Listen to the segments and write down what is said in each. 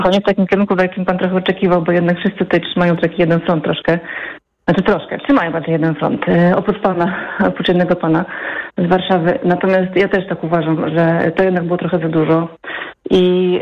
nie w takim kierunku, w jakim pan trochę oczekiwał, bo jednak wszyscy tutaj trzymają taki jeden front troszkę. Trzymają bardzo jeden front, oprócz jednego pana z Warszawy. Natomiast ja też tak uważam, że to jednak było trochę za dużo. I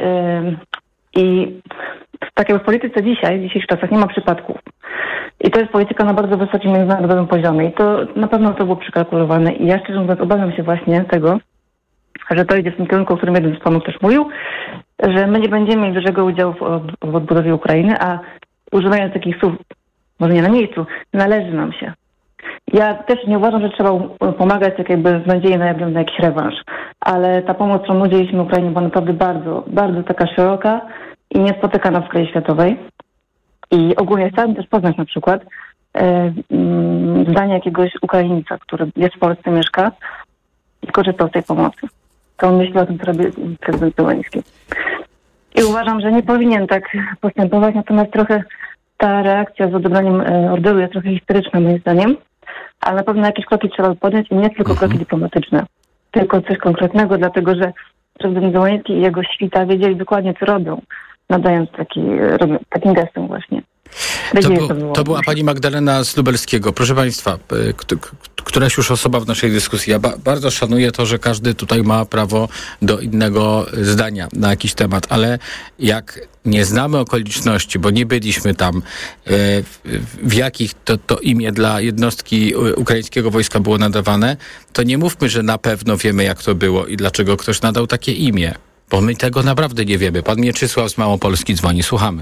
tak jak w polityce w dzisiejszych czasach nie ma przypadków. I to jest polityka na bardzo wysokim międzynarodowym poziomie. I to na pewno to było przykalkulowane. I ja szczerze mówiąc obawiam się właśnie tego, że to idzie w tym kierunku, o którym jeden z panów też mówił, że my nie będziemy mieli dużego udziału w odbudowie Ukrainy, a używając takich słów, może nie na miejscu, należy nam się. Ja też nie uważam, że trzeba pomagać tak jakby w nadziei na jakiś rewanż, ale ta pomoc, którą udzieliliśmy Ukrainie, była naprawdę bardzo, bardzo taka szeroka i niespotykana w skali światowej. I ogólnie chciałabym też poznać na przykład zdanie jakiegoś Ukraińca, który jest w Polsce, mieszka i korzystał z tej pomocy. To on myśli o tym, co robi prezydent Zełenski. I uważam, że nie powinien tak postępować, natomiast trochę ta reakcja z odebraniem orderu jest trochę historyczna moim zdaniem, ale na pewno jakieś kroki trzeba podjąć i nie tylko kroki dyplomatyczne, tylko coś konkretnego, dlatego że prezydent Zełenski i jego świta wiedzieli dokładnie, co robią, nadając takim gestem właśnie. To była pani Magdalena z Lubelskiego. Proszę państwa, któraś już osoba w naszej dyskusji. Ja bardzo szanuję to, że każdy tutaj ma prawo do innego zdania na jakiś temat, ale jak nie znamy okoliczności, bo nie byliśmy tam, w jakich to imię dla jednostki ukraińskiego wojska było nadawane, to nie mówmy, że na pewno wiemy, jak to było i dlaczego ktoś nadał takie imię, bo my tego naprawdę nie wiemy. Pan Mieczysław z Małopolski dzwoni. Słuchamy.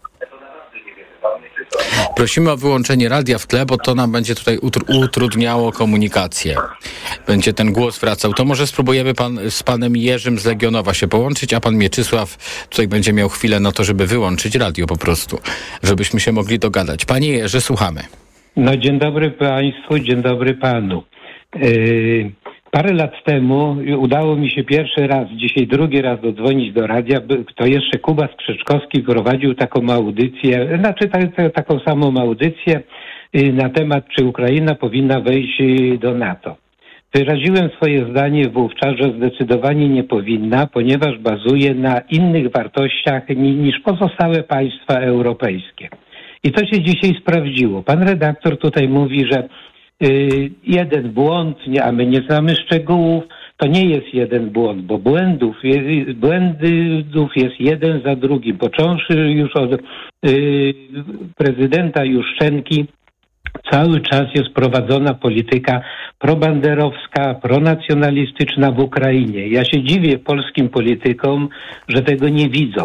Prosimy o wyłączenie radia w tle, bo to nam będzie tutaj utrudniało komunikację. Będzie ten głos wracał. To może spróbujemy z panem Jerzym z Legionowa się połączyć, a pan Mieczysław tutaj będzie miał chwilę na to, żeby wyłączyć radio po prostu, żebyśmy się mogli dogadać. Panie Jerzy, słuchamy. No, dzień dobry państwu, dzień dobry panu. Parę lat temu udało mi się pierwszy raz, dzisiaj drugi raz dodzwonić do radia. To jeszcze Kuba Skrzeczkowski prowadził taką audycję, taką samą audycję na temat, czy Ukraina powinna wejść do NATO. Wyraziłem swoje zdanie wówczas, że zdecydowanie nie powinna, ponieważ bazuje na innych wartościach niż pozostałe państwa europejskie. I to się dzisiaj sprawdziło. Pan redaktor tutaj mówi, że jeden błąd, a my nie znamy szczegółów, to nie jest jeden błąd, bo błędów jest jeden za drugim. Począwszy już od prezydenta Juszczenki, cały czas jest prowadzona polityka probanderowska, pronacjonalistyczna w Ukrainie. Ja się dziwię polskim politykom, że tego nie widzą.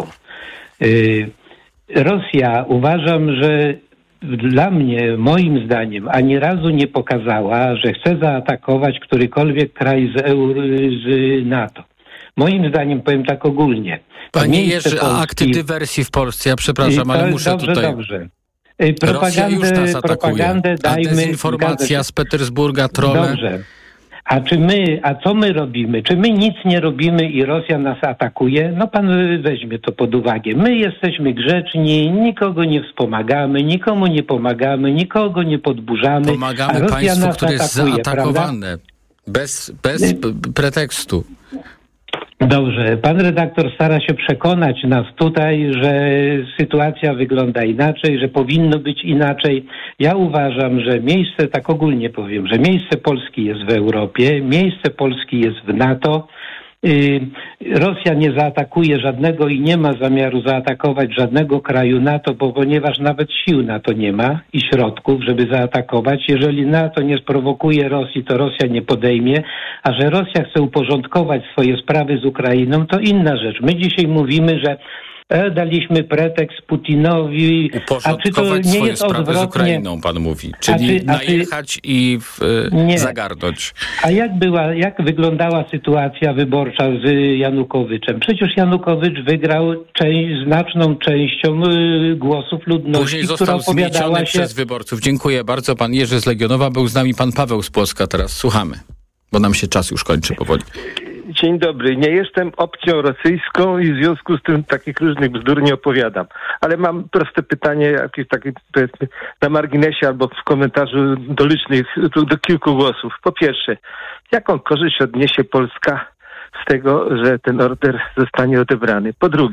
Rosja, uważam, że dla mnie, moim zdaniem, ani razu nie pokazała, że chce zaatakować którykolwiek kraj z NATO. Moim zdaniem, powiem tak ogólnie. Panie Jerzy, a akty dywersji w Polsce, ja przepraszam, ale muszę tutaj... Dobrze. Rosja już nas atakuje. A dezinformacja z Petersburga, trolle... Dobrze. A co my robimy? Czy my nic nie robimy i Rosja nas atakuje? No pan weźmie to pod uwagę. My jesteśmy grzeczni, nikogo nie wspomagamy, nikomu nie pomagamy, nikogo nie podburzamy. Pomagamy państwu, które jest zaatakowane. Bez pretekstu. Dobrze. Pan redaktor stara się przekonać nas tutaj, że sytuacja wygląda inaczej, że powinno być inaczej. Ja uważam, że miejsce, tak ogólnie powiem, że miejsce Polski jest w Europie, miejsce Polski jest w NATO. Rosja nie zaatakuje żadnego i nie ma zamiaru zaatakować żadnego kraju NATO, ponieważ nawet sił NATO nie ma i środków, żeby zaatakować. Jeżeli NATO nie sprowokuje Rosji, to Rosja nie podejmie, a że Rosja chce uporządkować swoje sprawy z Ukrainą, to inna rzecz. My dzisiaj mówimy, że daliśmy pretekst Putinowi, a czy to nie swoje jest sprawy odwrotnie? z Ukrainą, pan mówi. Czyli najechać i zagarnąć. A jak wyglądała sytuacja wyborcza z Janukowiczem? Przecież Janukowicz wygrał znaczną częścią głosów ludności, Później został zmieciony przez wyborców. Dziękuję bardzo. Pan Jerzy z Legionowa, był z nami pan Paweł z Płocka. Teraz słuchamy, bo nam się czas już kończy powoli. Dzień dobry. Nie jestem opcją rosyjską i w związku z tym takich różnych bzdur nie opowiadam. Ale mam proste pytanie, jakieś takie powiedzmy na marginesie albo w komentarzu do kilku głosów. Po pierwsze, jaką korzyść odniesie Polska z tego, że ten order zostanie odebrany? Po drugie,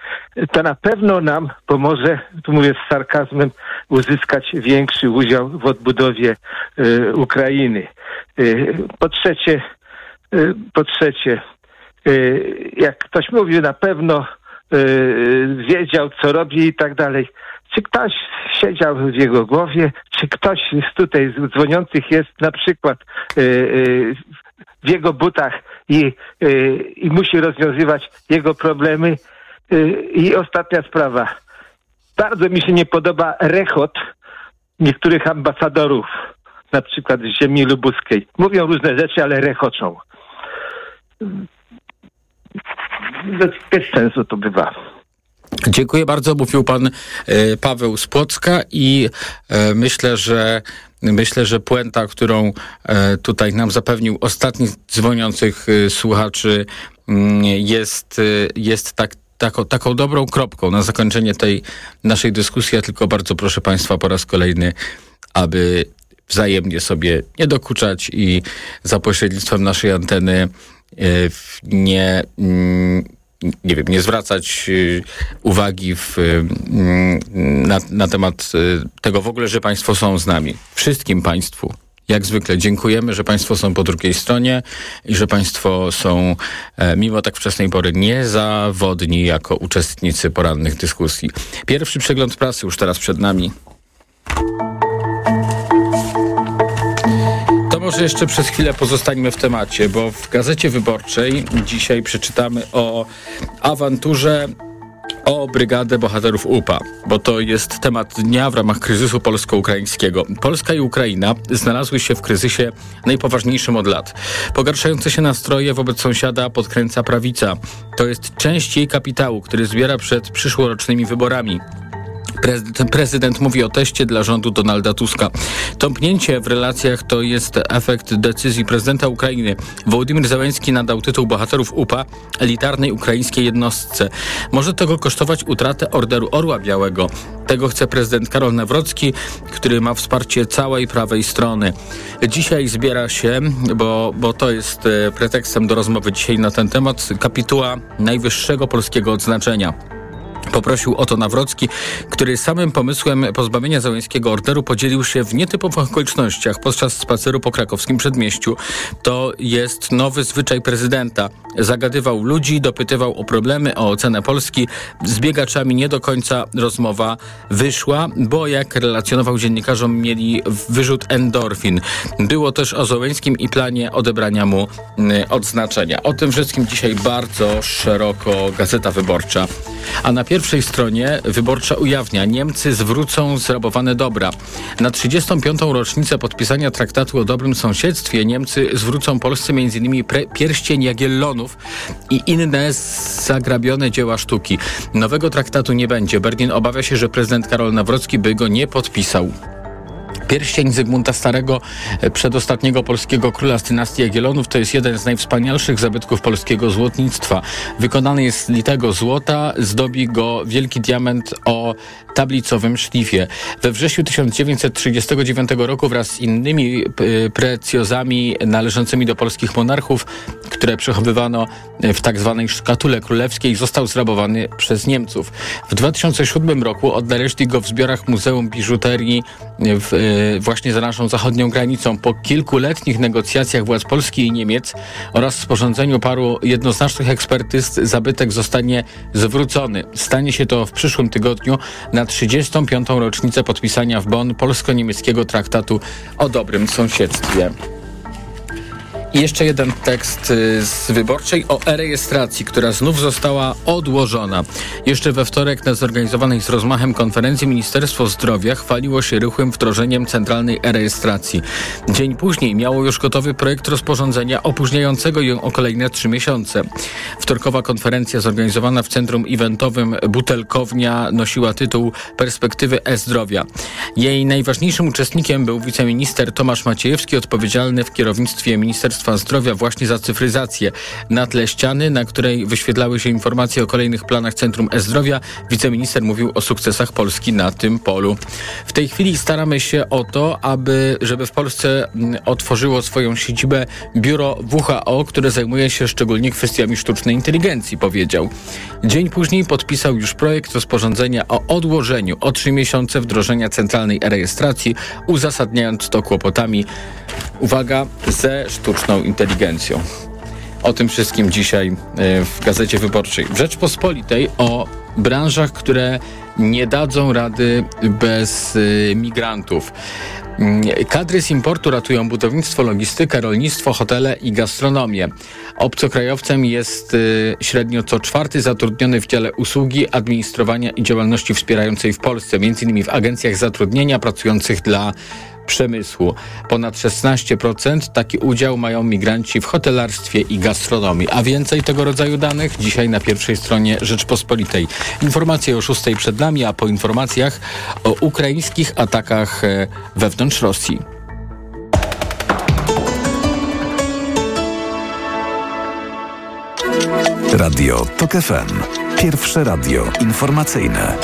to na pewno nam pomoże, tu mówię z sarkazmem, uzyskać większy udział w odbudowie Ukrainy. Po trzecie, jak ktoś mówił, na pewno wiedział, co robi i tak dalej. Czy ktoś siedział w jego głowie, czy ktoś z tutaj dzwoniących jest na przykład w jego butach i musi rozwiązywać jego problemy. I ostatnia sprawa. Bardzo mi się nie podoba rechot niektórych ambasadorów, na przykład z ziemi lubuskiej. Mówią różne rzeczy, ale rechoczą. Bez sensu to bywa. Dziękuję bardzo. Mówił pan Paweł z Płocka i myślę, że puenta, którą tutaj nam zapewnił ostatni z dzwoniących słuchaczy, jest taką dobrą kropką na zakończenie tej naszej dyskusji. Ja tylko bardzo proszę państwa po raz kolejny, aby wzajemnie sobie nie dokuczać i za pośrednictwem naszej anteny nie zwracać uwagi na temat tego w ogóle, że państwo są z nami. Wszystkim państwu, jak zwykle, dziękujemy, że państwo są po drugiej stronie i że państwo są mimo tak wczesnej pory niezawodni jako uczestnicy porannych dyskusji. Pierwszy przegląd prasy już teraz przed nami. Może jeszcze przez chwilę pozostańmy w temacie, bo w Gazecie Wyborczej dzisiaj przeczytamy o awanturze o Brygadę Bohaterów UPA, bo to jest temat dnia w ramach kryzysu polsko-ukraińskiego. Polska i Ukraina znalazły się w kryzysie najpoważniejszym od lat. Pogarszające się nastroje wobec sąsiada podkręca prawica. To jest część jej kapitału, który zbiera przed przyszłorocznymi wyborami. Prezydent mówi o teście dla rządu Donalda Tuska. Tąpnięcie w relacjach to jest efekt decyzji prezydenta Ukrainy. Wołodymyr Zełenski nadał tytuł Bohaterów UPA elitarnej ukraińskiej jednostce. Może tego kosztować utratę Orderu Orła Białego. Tego chce prezydent Karol Nawrocki, który ma wsparcie całej prawej strony. Dzisiaj zbiera się, bo to jest pretekstem do rozmowy dzisiaj na ten temat, kapituła najwyższego polskiego odznaczenia. Poprosił o to Nawrocki, który samym pomysłem pozbawienia Zełenskiego orderu podzielił się w nietypowych okolicznościach podczas spaceru po krakowskim przedmieściu. To jest nowy zwyczaj prezydenta. Zagadywał ludzi, dopytywał o problemy, o ocenę Polski. Z biegaczami nie do końca rozmowa wyszła, bo jak relacjonował dziennikarzom, mieli wyrzut endorfin. Było też o Zełenskim i planie odebrania mu odznaczenia. O tym wszystkim dzisiaj bardzo szeroko Gazeta Wyborcza. A na pierwszej stronie Wyborcza ujawnia: Niemcy zwrócą zrabowane dobra. Na 35. rocznicę podpisania traktatu o dobrym sąsiedztwie Niemcy zwrócą Polsce m.in. pierścień Jagiellonów i inne zagrabione dzieła sztuki. Nowego traktatu nie będzie. Berlin obawia się, że prezydent Karol Nawrocki by go nie podpisał. Pierścień Zygmunta Starego, przedostatniego polskiego króla z dynastii Jagiellonów, to jest jeden z najwspanialszych zabytków polskiego złotnictwa. Wykonany jest z litego złota, zdobi go wielki diament o tablicowym szlifie. We wrześniu 1939 roku wraz z innymi precjozami należącymi do polskich monarchów, które przechowywano w tak zwanej szkatule królewskiej, został zrabowany przez Niemców. W 2007 roku odnaleźli go w zbiorach Muzeum Biżuterii właśnie za naszą zachodnią granicą. Po kilkuletnich negocjacjach władz Polski i Niemiec oraz sporządzeniu paru jednoznacznych ekspertyz zabytek zostanie zwrócony. Stanie się to w przyszłym tygodniu na 35. rocznicę podpisania w Bonn polsko-niemieckiego traktatu o dobrym sąsiedztwie. I jeszcze jeden tekst z Wyborczej o e-rejestracji, która znów została odłożona. Jeszcze we wtorek na zorganizowanej z rozmachem konferencji Ministerstwo Zdrowia chwaliło się rychłym wdrożeniem centralnej e-rejestracji. Dzień później miało już gotowy projekt rozporządzenia opóźniającego ją o kolejne 3 miesiące. Wtorkowa konferencja zorganizowana w centrum eventowym Butelkownia nosiła tytuł Perspektywy e-zdrowia. Jej najważniejszym uczestnikiem był wiceminister Tomasz Maciejewski, odpowiedzialny w kierownictwie Ministerstwa Ministerstwa Zdrowia właśnie za cyfryzację na tle ściany, na której wyświetlały się informacje o kolejnych planach Centrum E-Zdrowia. Wiceminister mówił o sukcesach Polski na tym polu. W tej chwili staramy się o to, żeby w Polsce otworzyło swoją siedzibę biuro WHO, które zajmuje się szczególnie kwestiami sztucznej inteligencji, powiedział. Dzień później podpisał już projekt rozporządzenia o odłożeniu o 3 miesiące wdrożenia centralnej rejestracji, uzasadniając to kłopotami, uwaga, ze sztuczną inteligencją. O tym wszystkim dzisiaj w Gazecie Wyborczej. W Rzeczpospolitej o branżach, które nie dadzą rady bez migrantów. Kadry z importu ratują budownictwo, logistykę, rolnictwo, hotele i gastronomię. Obcokrajowcem jest średnio co 4 zatrudniony w dziale usługi, administrowania i działalności wspierającej w Polsce, m.in. w agencjach zatrudnienia pracujących dla przemysłu. Ponad 16% taki udział mają migranci w hotelarstwie i gastronomii. A więcej tego rodzaju danych dzisiaj na pierwszej stronie Rzeczpospolitej. Informacje o 6:00 przed nami, a po informacjach o ukraińskich atakach wewnątrz Rosji. Radio TOK FM. Pierwsze radio informacyjne.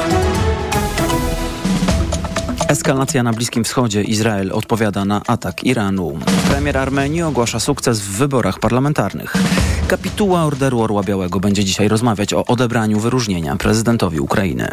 Eskalacja na Bliskim Wschodzie. Izrael odpowiada na atak Iranu. Premier Armenii ogłasza sukces w wyborach parlamentarnych. Kapituła Orderu Orła Białego będzie dzisiaj rozmawiać o odebraniu wyróżnienia prezydentowi Ukrainy.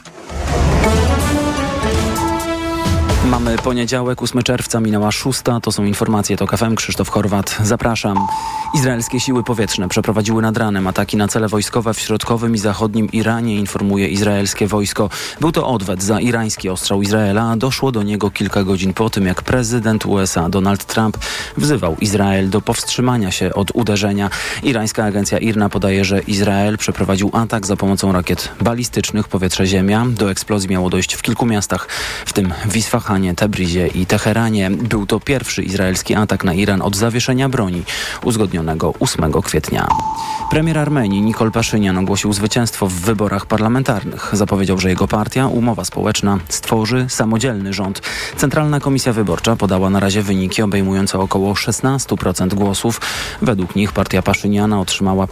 Mamy poniedziałek, 8 czerwca, minęła 6:00. To są informacje TOK FM. Krzysztof Horwat, zapraszam. Izraelskie siły powietrzne przeprowadziły nad ranem ataki na cele wojskowe w środkowym i zachodnim Iranie, informuje izraelskie wojsko. Był to odwet za irański ostrzał Izraela, a doszło do niego kilka godzin po tym, jak prezydent USA Donald Trump wzywał Izrael do powstrzymania się od uderzenia. Irańska agencja IRNA podaje, że Izrael przeprowadził atak za pomocą rakiet balistycznych powietrze-ziemia. Do eksplozji miało dojść w kilku miastach, w tym w Isfahanie, Tebrizie i Teheranie. Był to pierwszy izraelski atak na Iran od zawieszenia broni uzgodnionego 8 kwietnia. Premier Armenii Nikol Paszynian ogłosił zwycięstwo w wyborach parlamentarnych. Zapowiedział, że jego partia, Umowa Społeczna, stworzy samodzielny rząd. Centralna Komisja Wyborcza podała na razie wyniki obejmujące około 16% głosów. Według nich partia Paszyniana otrzymała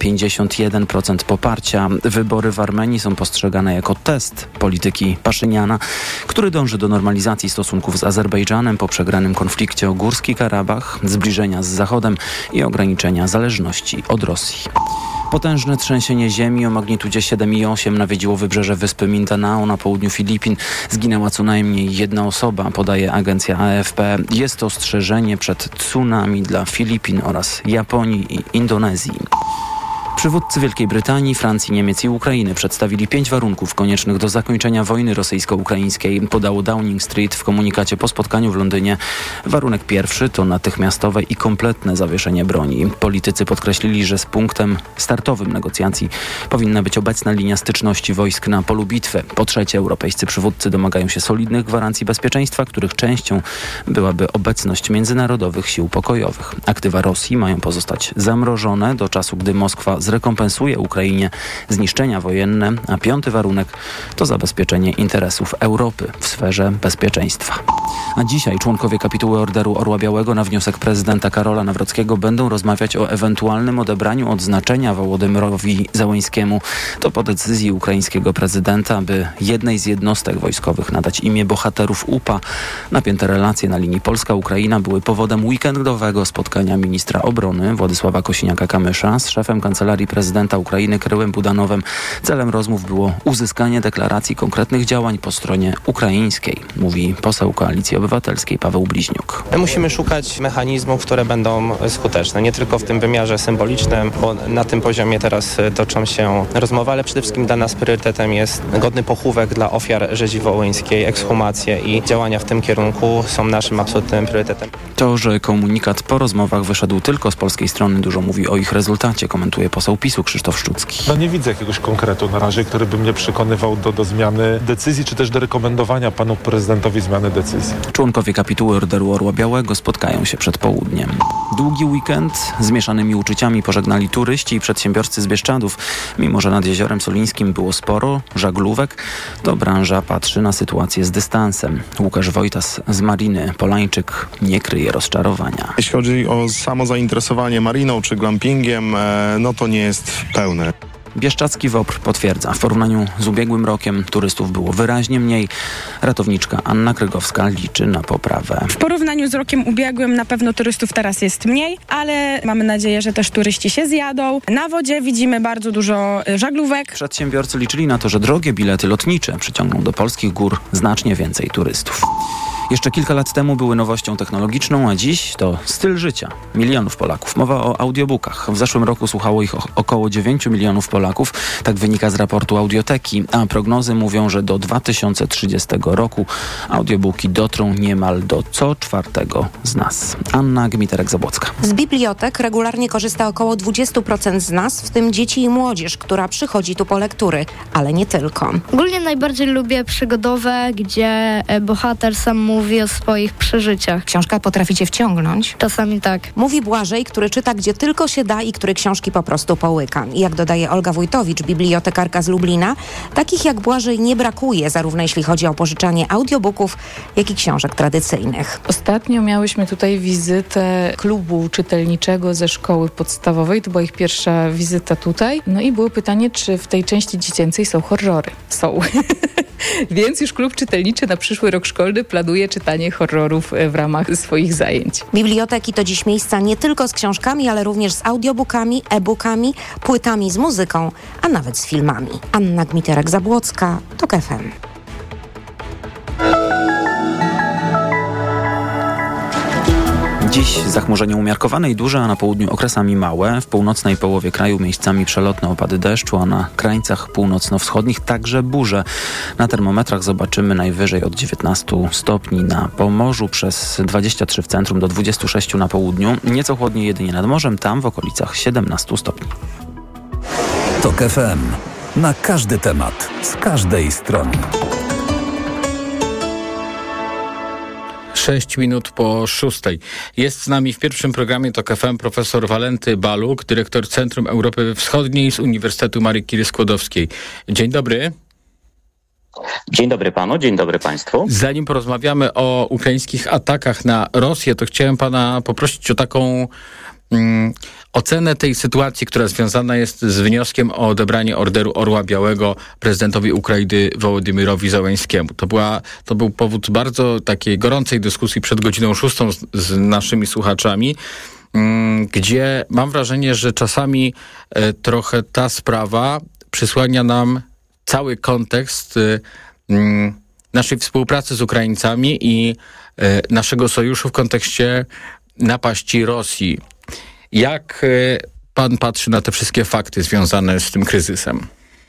51% poparcia. Wybory w Armenii są postrzegane jako test polityki Paszyniana, który dąży do normalizacji stosunków z Azerbejdżanem po przegranym konflikcie o Górski Karabach, zbliżenia z Zachodem i ograniczenia zależności od Rosji. Potężne trzęsienie ziemi o magnitudzie 7,8 nawiedziło wybrzeże wyspy Mindanao na południu Filipin. Zginęła co najmniej 1 osoba, podaje agencja AFP. Jest to ostrzeżenie przed tsunami dla Filipin oraz Japonii i Indonezji. Przywódcy Wielkiej Brytanii, Francji, Niemiec i Ukrainy przedstawili 5 warunków koniecznych do zakończenia wojny rosyjsko-ukraińskiej. Podało Downing Street w komunikacie po spotkaniu w Londynie. Warunek pierwszy to natychmiastowe i kompletne zawieszenie broni. Politycy podkreślili, że z punktem startowym negocjacji powinna być obecna linia styczności wojsk na polu bitwy. Po trzecie, europejscy przywódcy domagają się solidnych gwarancji bezpieczeństwa, których częścią byłaby obecność międzynarodowych sił pokojowych. Aktywa Rosji mają pozostać zamrożone do czasu, gdy Moskwa zrekompensuje Ukrainie zniszczenia wojenne, a 5. warunek to zabezpieczenie interesów Europy w sferze bezpieczeństwa. A dzisiaj członkowie kapituły Orderu Orła Białego na wniosek prezydenta Karola Nawrockiego będą rozmawiać o ewentualnym odebraniu odznaczenia Wołodymyrowi Zełenskiemu. To po decyzji ukraińskiego prezydenta, by jednej z jednostek wojskowych nadać imię bohaterów UPA. Napięte relacje na linii Polska-Ukraina były powodem weekendowego spotkania ministra obrony Władysława Kosiniaka-Kamysza z szefem Kancelarii prezydenta Ukrainy Kirylem Budanowem. Celem rozmów było uzyskanie deklaracji konkretnych działań po stronie ukraińskiej, mówi poseł Koalicji Obywatelskiej Paweł Bliźniuk. My musimy szukać mechanizmów, które będą skuteczne, nie tylko w tym wymiarze symbolicznym, bo na tym poziomie teraz toczą się rozmowy, ale przede wszystkim dla nas priorytetem jest godny pochówek dla ofiar rzezi wołyńskiej, ekshumacje i działania w tym kierunku są naszym absolutnym priorytetem. To, że komunikat po rozmowach wyszedł tylko z polskiej strony, dużo mówi o ich rezultacie, komentuje poseł poseł PiS-u Krzysztof Szczucki. Nie widzę jakiegoś konkretu na razie, który by mnie przekonywał do zmiany decyzji, czy też do rekomendowania panu prezydentowi zmiany decyzji. Członkowie kapituły Orderu Orła Białego spotkają się przed południem. Długi weekend z mieszanymi uczuciami pożegnali turyści i przedsiębiorcy z Bieszczadów. Mimo że nad Jeziorem Solińskim było sporo żaglówek, to branża patrzy na sytuację z dystansem. Łukasz Wojtas z Mariny Polańczyk nie kryje rozczarowania. Jeśli chodzi o samo zainteresowanie mariną czy glampingiem, to nie jest pełne. Bieszczadzki WOPR potwierdza, w porównaniu z ubiegłym rokiem turystów było wyraźnie mniej. Ratowniczka Anna Krygowska liczy na poprawę. W porównaniu z rokiem ubiegłym na pewno turystów teraz jest mniej, ale mamy nadzieję, że też turyści się zjadą. Na wodzie widzimy bardzo dużo żaglówek. Przedsiębiorcy liczyli na to, że drogie bilety lotnicze przyciągną do polskich gór znacznie więcej turystów. Jeszcze kilka lat temu były nowością technologiczną, a dziś to styl życia milionów Polaków. Mowa o audiobookach. W zeszłym roku słuchało ich około 9 milionów Polaków. Tak wynika z raportu Audioteki, a prognozy mówią, że do 2030 roku audiobooki dotrą niemal do co czwartego z nas. Anna Gmiterek-Zabłocka. Z bibliotek regularnie korzysta około 20% z nas, w tym dzieci i młodzież, która przychodzi tu po lektury, ale nie tylko. Ogólnie najbardziej lubię przygodowe, gdzie bohater sam mówi o swoich przeżyciach. Książka potrafi cię wciągnąć? Czasami tak. Mówi Błażej, który czyta gdzie tylko się da i który książki po prostu połyka. I jak dodaje Olga Wójtowicz, bibliotekarka z Lublina, takich jak Błażej nie brakuje, zarówno jeśli chodzi o pożyczanie audiobooków, jak i książek tradycyjnych. Ostatnio miałyśmy tutaj wizytę klubu czytelniczego ze szkoły podstawowej. To była ich pierwsza wizyta tutaj. I było pytanie, czy w tej części dziecięcej są horrory. Są. Więc już klub czytelniczy na przyszły rok szkolny planuje czytanie horrorów w ramach swoich zajęć. Biblioteki to dziś miejsca nie tylko z książkami, ale również z audiobookami, e-bookami, płytami z muzyką, a nawet z filmami. Anna Gmiterek-Zabłocka, TOK FM. Dziś zachmurzenie umiarkowane i duże, a na południu okresami małe. W północnej połowie kraju miejscami przelotne opady deszczu, a na krańcach północno-wschodnich także burze. Na termometrach zobaczymy najwyżej od 19 stopni na Pomorzu, przez 23 w centrum do 26 na południu. Nieco chłodniej jedynie nad morzem, tam w okolicach 17 stopni. TOK FM. Na każdy temat, z każdej strony. 6 minut po 6. Jest z nami w pierwszym programie TOK FM profesor Walenty Baluk, dyrektor Centrum Europy Wschodniej z Uniwersytetu Marii Curie-Skłodowskiej. Dzień dobry. Dzień dobry panu, dzień dobry państwu. Zanim porozmawiamy o ukraińskich atakach na Rosję, to chciałem pana poprosić o taką ocenę tej sytuacji, która związana jest z wnioskiem o odebranie Orderu Orła Białego prezydentowi Ukrainy Wołodymyrowi Zełenskiemu. To był powód bardzo takiej gorącej dyskusji przed godziną 6 z naszymi słuchaczami, gdzie mam wrażenie, że czasami trochę ta sprawa przysłania nam cały kontekst naszej współpracy z Ukraińcami i naszego sojuszu w kontekście napaści Rosji. Jak pan patrzy na te wszystkie fakty związane z tym kryzysem?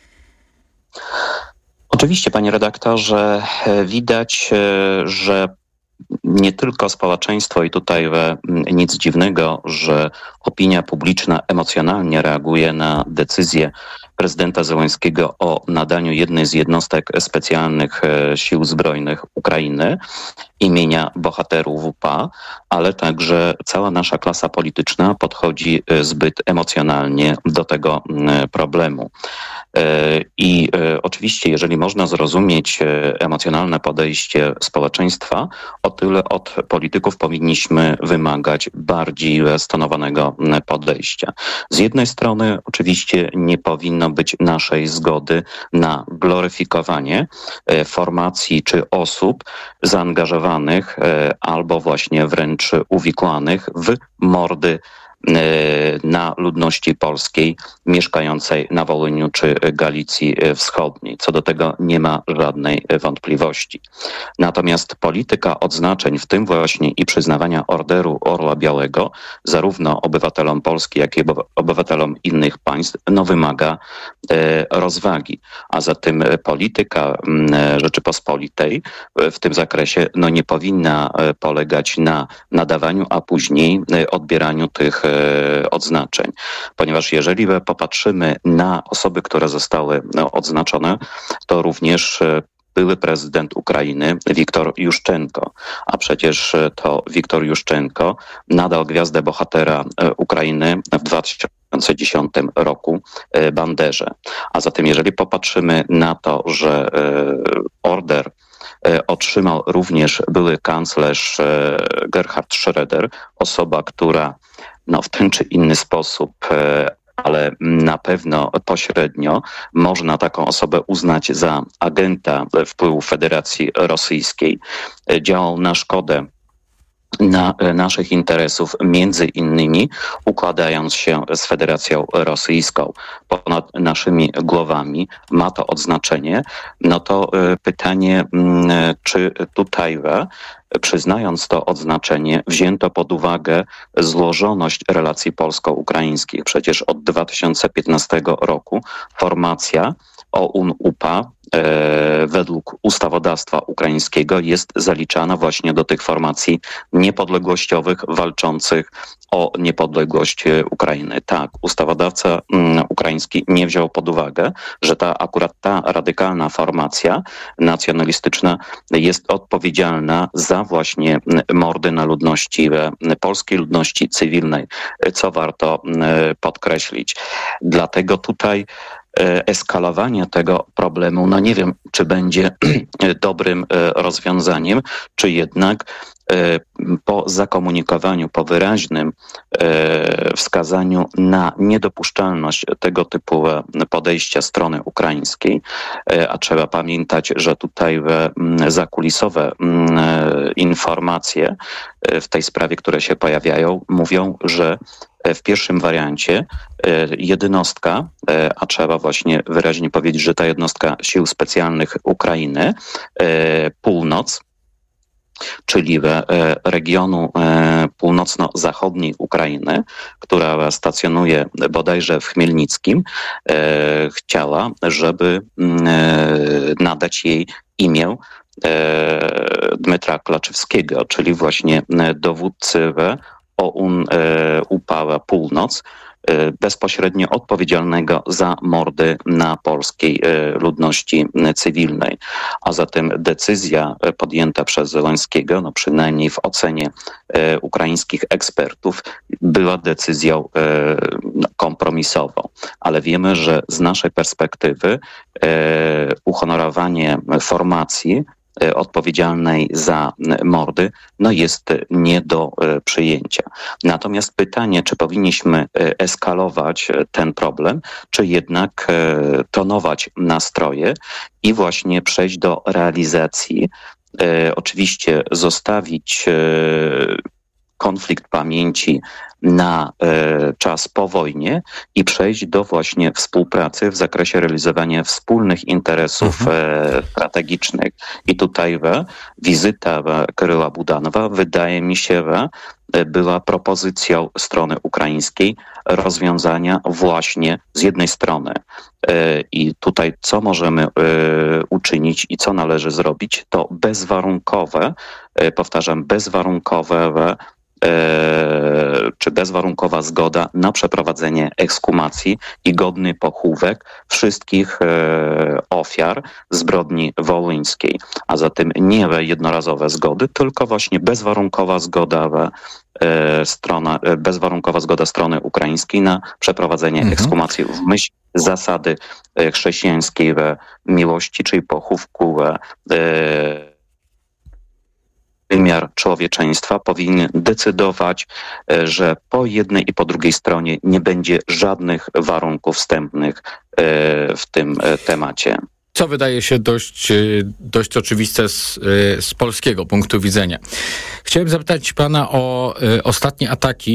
Oczywiście, panie redaktorze, widać, że nie tylko społeczeństwo i tutaj nic dziwnego, że opinia publiczna emocjonalnie reaguje na decyzję prezydenta Zełenskiego o nadaniu jednej z jednostek specjalnych sił zbrojnych Ukrainy imienia bohaterów WPA, ale także cała nasza klasa polityczna podchodzi zbyt emocjonalnie do tego problemu. I oczywiście, jeżeli można zrozumieć emocjonalne podejście społeczeństwa, o tyle od polityków powinniśmy wymagać bardziej stonowanego podejścia. Z jednej strony oczywiście nie powinno być naszej zgody na gloryfikowanie formacji czy osób zaangażowanych albo właśnie wręcz uwikłanych w mordy na ludności polskiej mieszkającej na Wołyniu czy Galicji Wschodniej. Co do tego nie ma żadnej wątpliwości. Natomiast polityka odznaczeń, w tym właśnie i przyznawania Orderu Orła Białego, zarówno obywatelom Polski, jak i obywatelom innych państw, wymaga rozwagi. A zatem polityka Rzeczypospolitej w tym zakresie nie powinna polegać na nadawaniu, a później odbieraniu tych odznaczeń. Ponieważ jeżeli popatrzymy na osoby, które zostały odznaczone, to również były prezydent Ukrainy Wiktor Juszczenko, a przecież to Wiktor Juszczenko nadał gwiazdę bohatera Ukrainy w 2010 roku Banderze. A zatem jeżeli popatrzymy na to, że order otrzymał również były kanclerz Gerhard Schröder, osoba, która w ten czy inny sposób, ale na pewno pośrednio można taką osobę uznać za agenta wpływu Federacji Rosyjskiej. Działał na szkodę naszych interesów, między innymi układając się z Federacją Rosyjską ponad naszymi głowami, ma to odznaczenie, to pytanie, czy tutaj przyznając to odznaczenie, wzięto pod uwagę złożoność relacji polsko-ukraińskich. Przecież od 2015 roku formacja OUN-UPA według ustawodawstwa ukraińskiego jest zaliczana właśnie do tych formacji niepodległościowych walczących o niepodległość Ukrainy. Tak, ustawodawca ukraiński nie wziął pod uwagę, że akurat ta radykalna formacja nacjonalistyczna jest odpowiedzialna za właśnie mordy na ludności, polskiej ludności cywilnej, co warto podkreślić. Dlatego tutaj eskalowanie tego problemu, nie wiem, czy będzie dobrym rozwiązaniem, czy jednak po zakomunikowaniu, po wyraźnym wskazaniu na niedopuszczalność tego typu podejścia strony ukraińskiej, a trzeba pamiętać, że tutaj zakulisowe informacje w tej sprawie, które się pojawiają, mówią, że w pierwszym wariancie jednostka, a trzeba właśnie wyraźnie powiedzieć, że ta jednostka Sił Specjalnych Ukrainy, Północ, czyli regionu północno-zachodniej Ukrainy, która stacjonuje bodajże w Chmielnickim, chciała, żeby nadać jej imię Dmytra Klaczewskiego, czyli właśnie dowódcy OUN-UPA Północ, bezpośrednio odpowiedzialnego za mordy na polskiej ludności cywilnej. A zatem decyzja podjęta przez Zełenskiego, przynajmniej w ocenie ukraińskich ekspertów, była decyzją kompromisową. Ale wiemy, że z naszej perspektywy uhonorowanie formacji odpowiedzialnej za mordy, jest nie do przyjęcia. Natomiast pytanie, czy powinniśmy eskalować ten problem, czy jednak tonować nastroje i właśnie przejść do realizacji, oczywiście zostawić konflikt pamięci na czas po wojnie i przejść do właśnie współpracy w zakresie realizowania wspólnych interesów strategicznych. I tutaj wizyta Kryła Budanowa, wydaje mi się, była propozycją strony ukraińskiej rozwiązania właśnie z jednej strony. I tutaj co możemy uczynić i co należy zrobić, to bezwarunkowe, powtarzam, bezwarunkowe czy bezwarunkowa zgoda na przeprowadzenie ekshumacji i godny pochówek wszystkich ofiar zbrodni wołyńskiej. A zatem nie jednorazowe zgody, tylko właśnie bezwarunkowa zgoda strony ukraińskiej na przeprowadzenie ekshumacji w myśl zasady chrześcijańskiej miłości, czyli pochówku wymiar człowieczeństwa powinien decydować, że po jednej i po drugiej stronie nie będzie żadnych warunków wstępnych w tym temacie. Co wydaje się dość oczywiste z polskiego punktu widzenia. Chciałem zapytać pana o ostatnie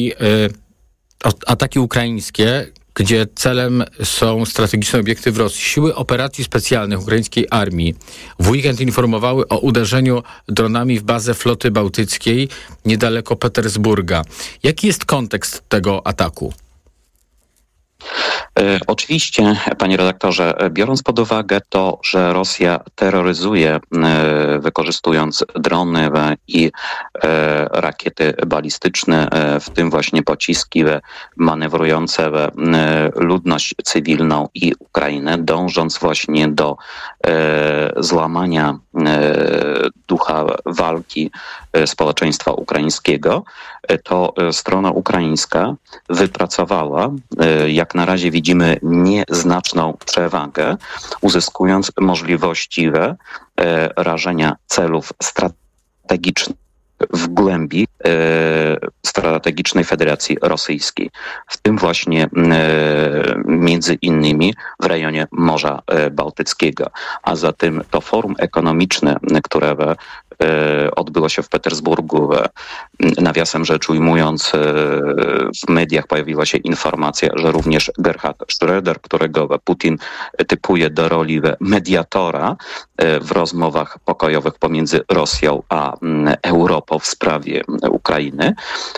ataki ukraińskie, gdzie celem są strategiczne obiekty w Rosji. Siły operacji specjalnych ukraińskiej armii w weekend informowały o uderzeniu dronami w bazę floty bałtyckiej niedaleko Petersburga. Jaki jest kontekst tego ataku? Oczywiście, panie redaktorze, biorąc pod uwagę to, że Rosja terroryzuje, wykorzystując drony i rakiety balistyczne, w tym właśnie pociski manewrujące ludność cywilną i Ukrainę, dążąc właśnie do złamania ducha walki społeczeństwa ukraińskiego, to strona ukraińska wypracowała, jak na razie widzimy, nieznaczną przewagę, uzyskując możliwości rażenia celów strategicznych w głębi strategicznej Federacji Rosyjskiej. W tym właśnie między innymi w rejonie Morza Bałtyckiego. A zatem to forum ekonomiczne, które odbyło się w Petersburgu, nawiasem rzecz ujmując, w mediach pojawiła się informacja, że również Gerhard Schröder, którego Putin typuje do roli mediatora w rozmowach pokojowych pomiędzy Rosją a Europą w sprawie Ukrainy,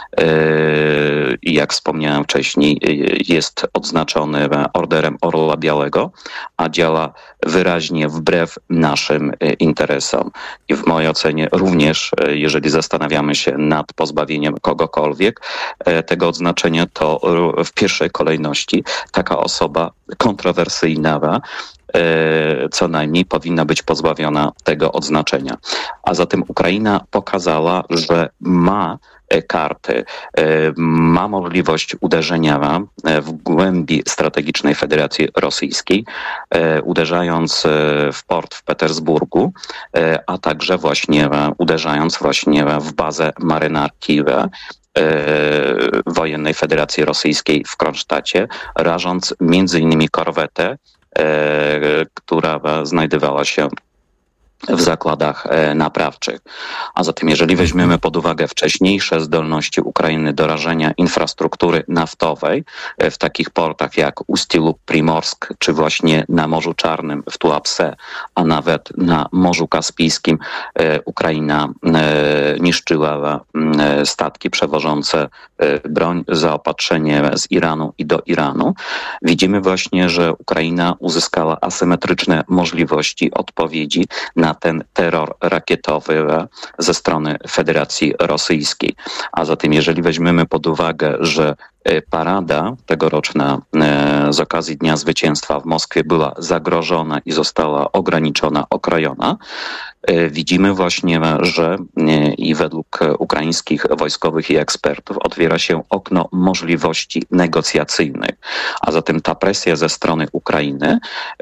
i jak wspomniałem wcześniej, jest odznaczony Orderem Orła Białego, a działa wyraźnie wbrew naszym interesom. I w mojej ocenie również, jeżeli zastanawiamy się nad pozbawieniem kogokolwiek tego odznaczenia, to w pierwszej kolejności taka osoba kontrowersyjna co najmniej powinna być pozbawiona tego odznaczenia. A zatem Ukraina pokazała, że ma karty, ma możliwość uderzenia w głębi strategicznej Federacji Rosyjskiej, uderzając w port w Petersburgu, a także właśnie uderzając właśnie w bazę marynarki wojennej Federacji Rosyjskiej w Kronsztacie, rażąc między innymi korwetę, która znajdowała się w zakładach naprawczych. A zatem jeżeli weźmiemy pod uwagę wcześniejsze zdolności Ukrainy do rażenia infrastruktury naftowej w takich portach jak Ustylu, Primorsk, czy właśnie na Morzu Czarnym w Tuapse, a nawet na Morzu Kaspijskim Ukraina niszczyła statki przewożące broń, zaopatrzenie z Iranu i do Iranu, widzimy właśnie, że Ukraina uzyskała asymetryczne możliwości odpowiedzi na ten terror rakietowy ze strony Federacji Rosyjskiej. A zatem jeżeli weźmiemy pod uwagę, że parada tegoroczna z okazji Dnia Zwycięstwa w Moskwie była zagrożona i została ograniczona, okrojona, widzimy właśnie, że i według ukraińskich wojskowych i ekspertów otwiera się okno możliwości negocjacyjnych. A zatem ta presja ze strony Ukrainy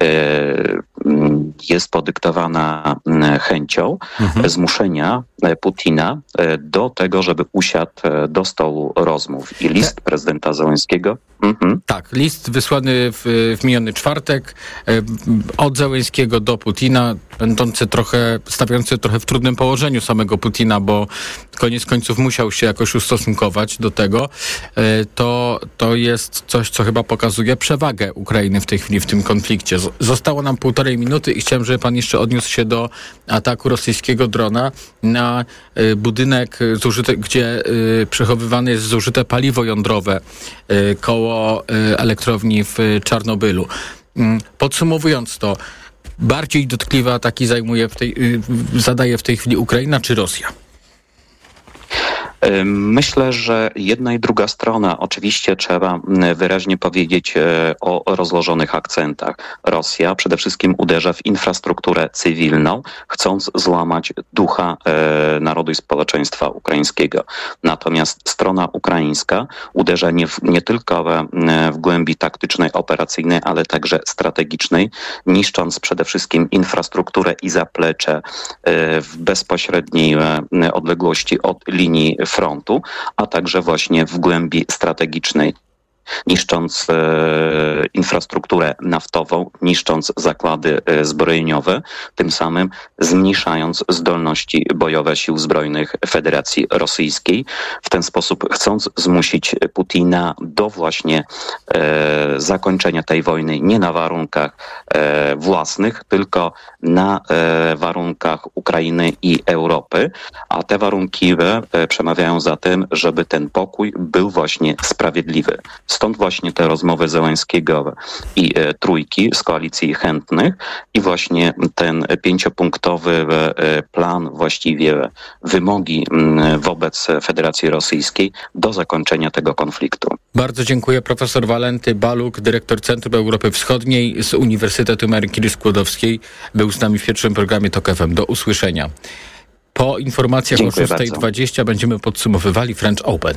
jest podyktowana chęcią zmuszenia Putina do tego, żeby usiadł do stołu rozmów. I list prezydenta Zełenskiego. Tak, list wysłany w miniony czwartek od Zełenskiego do Putina, stawiający trochę w trudnym położeniu samego Putina, bo koniec końców musiał się jakoś ustosunkować do tego. To jest coś, co chyba pokazuje przewagę Ukrainy w tej chwili w tym konflikcie. Zostało nam 1,5 minuty i chciałem, żeby pan jeszcze odniósł się do ataku rosyjskiego drona na budynek, gdzie przechowywane jest zużyte paliwo jądrowe koło elektrowni w Czarnobylu. Podsumowując to, bardziej dotkliwe ataki zadaje w tej chwili Ukraina czy Rosja? Myślę, że jedna i druga strona, oczywiście trzeba wyraźnie powiedzieć o rozłożonych akcentach. Rosja przede wszystkim uderza w infrastrukturę cywilną, chcąc złamać ducha narodu i społeczeństwa ukraińskiego. Natomiast strona ukraińska uderza nie tylko w głębi taktycznej, operacyjnej, ale także strategicznej, niszcząc przede wszystkim infrastrukturę i zaplecze w bezpośredniej odległości od linii frontu, a także właśnie w głębi strategicznej, niszcząc infrastrukturę naftową, niszcząc zakłady zbrojeniowe, tym samym zmniejszając zdolności bojowe sił zbrojnych Federacji Rosyjskiej. W ten sposób chcąc zmusić Putina do właśnie zakończenia tej wojny nie na warunkach własnych, tylko na warunkach Ukrainy i Europy, a te warunki przemawiają za tym, żeby ten pokój był właśnie sprawiedliwy. Z Stąd właśnie te rozmowy Zełenskiego i trójki z koalicji chętnych i właśnie ten 5-punktowy plan, właściwie wymogi wobec Federacji Rosyjskiej do zakończenia tego konfliktu. Bardzo dziękuję. Profesor Walenty Baluk, dyrektor Centrum Europy Wschodniej z Uniwersytetu Marii Skłodowskiej, był z nami w pierwszym programie TOK FM. Do usłyszenia. Po informacjach o 6:20 będziemy podsumowywali French Open.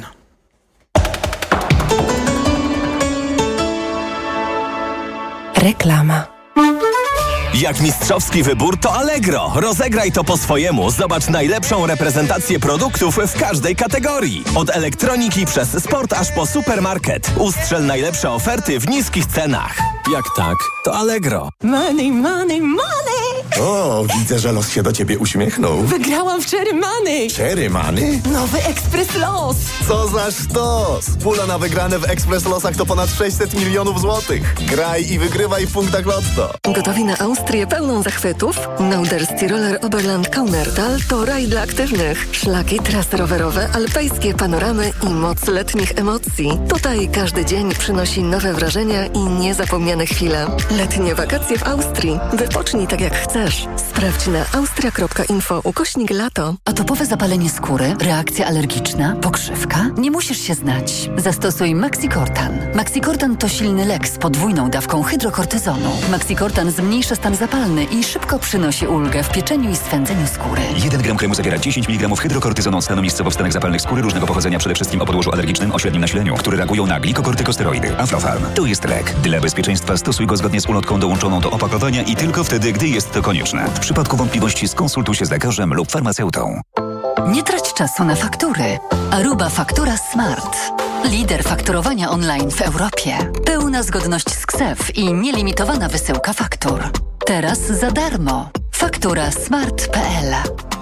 Reklama. Jak mistrzowski wybór, to Allegro. Rozegraj to po swojemu. Zobacz najlepszą reprezentację produktów w każdej kategorii. Od elektroniki przez sport aż po supermarket. Ustrzel najlepsze oferty w niskich cenach. Jak tak, to Allegro. Money, money, money! O, widzę, że los się do ciebie uśmiechnął. Wygrałam w Cherry Money! Cherry Money? Nowy Ekspres Los! Co za sztos! Pula na wygrane w Ekspres Losach to ponad 600 milionów złotych. Graj i wygrywaj w punktach Lotto. Gotowi na Austrię pełną zachwytów? Norderski Roller Oberland Kaunertal to raj dla aktywnych. Szlaki, trasy rowerowe, alpejskie panoramy i moc letnich emocji. Tutaj każdy dzień przynosi nowe wrażenia i niezapomniane chwile. Letnie wakacje w Austrii. Wypocznij tak jak chcesz. Sprawdź na austria.info/lato. Atopowe zapalenie skóry, reakcja alergiczna, pokrzywka? Nie musisz się znać. Zastosuj Maxicortan. Maxicortan to silny lek z podwójną dawką hydrokortyzonu. Maxicortan zmniejsza stan zapalny i szybko przynosi ulgę w pieczeniu i swędzeniu skóry. 1 gram kremu zawiera 10 mg hydrokortyzonu stanu miejscowo-wstanek zapalnych skóry różnego pochodzenia, przede wszystkim o podłożu alergicznym o średnim nasileniu, które reagują na glikokortykosteroidy. Aflofarm. To jest lek. Dla bezpieczeństwa stosuj go zgodnie z ulotką dołączoną do opakowania i tylko wtedy, gdy jest to konieczne. W przypadku wątpliwości skonsultuj się z lekarzem lub farmaceutą. Nie trać czasu na faktury. Aruba Faktura Smart. Lider fakturowania online w Europie. Pełna zgodność z KSEF i nielimitowana wysyłka faktur. Teraz za darmo. Faktura smart.pl.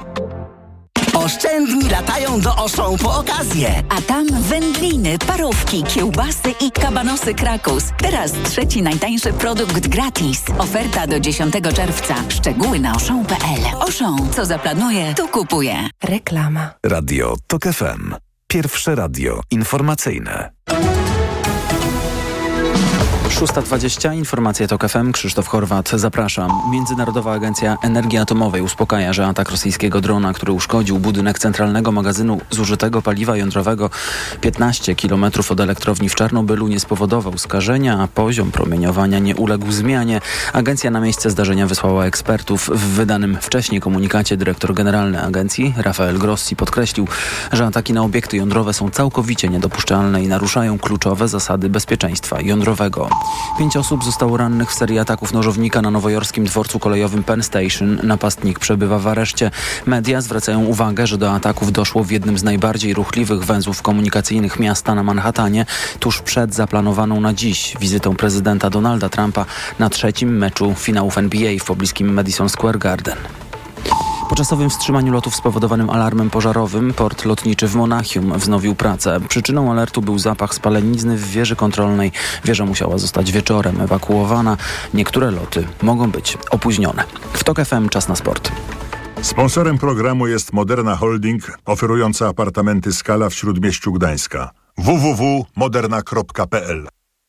Oszczędni latają do Auchan po okazję. A tam wędliny, parówki, kiełbasy i kabanosy Krakus. Teraz 3. najtańszy produkt gratis. Oferta do 10 czerwca. Szczegóły na Auchan.pl. Auchan, co zaplanuje, to kupuje. Reklama. Radio TOK FM. Pierwsze radio informacyjne. 6:20, informacje TOK FM, Krzysztof Horwat, zapraszam. Międzynarodowa Agencja Energii Atomowej uspokaja, że atak rosyjskiego drona, który uszkodził budynek centralnego magazynu zużytego paliwa jądrowego 15 km od elektrowni w Czarnobylu, nie spowodował skażenia, a poziom promieniowania nie uległ zmianie. Agencja na miejsce zdarzenia wysłała ekspertów. W wydanym wcześniej komunikacie dyrektor generalny agencji, Rafael Grossi, podkreślił, że ataki na obiekty jądrowe są całkowicie niedopuszczalne i naruszają kluczowe zasady bezpieczeństwa jądrowego. 5 osób zostało rannych w serii ataków nożownika na nowojorskim dworcu kolejowym Penn Station. Napastnik przebywa w areszcie. Media zwracają uwagę, że do ataków doszło w jednym z najbardziej ruchliwych węzłów komunikacyjnych miasta na Manhattanie, tuż przed zaplanowaną na dziś wizytą prezydenta Donalda Trumpa na 3. meczu finałów NBA w pobliskim Madison Square Garden. Po czasowym wstrzymaniu lotów spowodowanym alarmem pożarowym port lotniczy w Monachium wznowił pracę. Przyczyną alertu był zapach spalenizny w wieży kontrolnej. Wieża musiała zostać wieczorem ewakuowana. Niektóre loty mogą być opóźnione. W TOK FM czas na sport. Sponsorem programu jest Moderna Holding, oferująca apartamenty Skala w Śródmieściu Gdańska. www.moderna.pl.